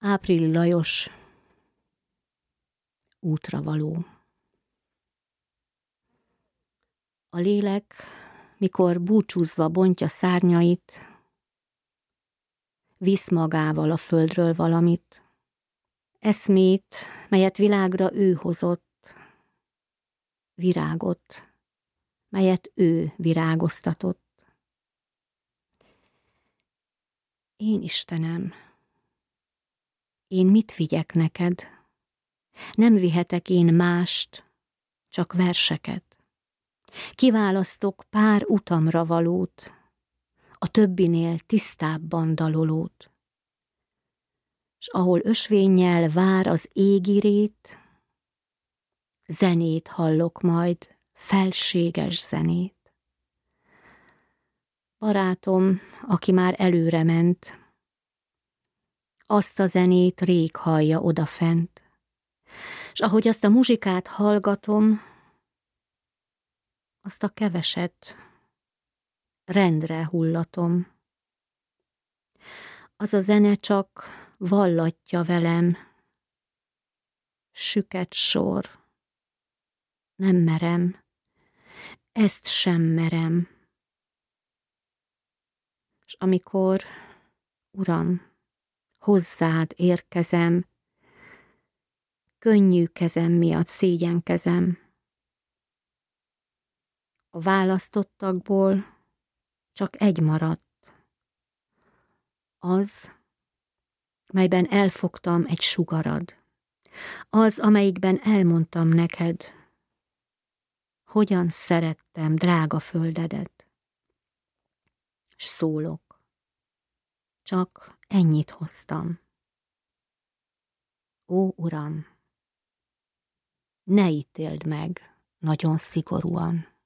Áprill Lajos, útravaló. A lélek, mikor búcsúzva bontja szárnyait, visz magával a földről valamit, eszmét, melyet világra ő hozott, virágot, melyet ő virágoztatott. Én Istenem, én mit vigyek neked? Nem vihetek én mást, csak verseket. Kiválasztok pár utamra valót, a többinél tisztábban dalolót. S ahol ösvénnyel vár az égirét, zenét hallok majd, felséges zenét. Barátom, aki már előre ment, azt a zenét rég hallja odafent, s ahogy azt a muzsikát hallgatom, azt a keveset rendre hullatom. Az a zene csak vallatja velem, süket sor, nem merem, ezt sem merem. S amikor, Uram, hozzád érkezem, könnyű kezem miatt szégyenkezem. A választottakból csak egy maradt, az, melyben elfogtam egy sugarad, az, amelyikben elmondtam neked, hogyan szerettem drága földedet. S szólok, csak ennyit hoztam. Ó, Uram, ne ítéld meg nagyon szigorúan.